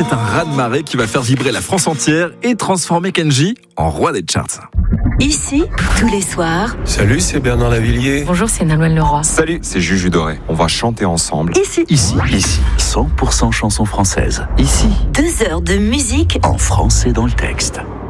est un raz-de-marée qui va faire vibrer la France entière et transformer Kenji en roi des charts. Ici, tous les soirs. Salut, c'est Bernard Lavillier. Bonjour, c'est Nolwenn Leroy. Salut, c'est Juju Doré. On va chanter ensemble. Ici. 100% chansons françaises. Ici, 2 heures de musique en français dans le texte.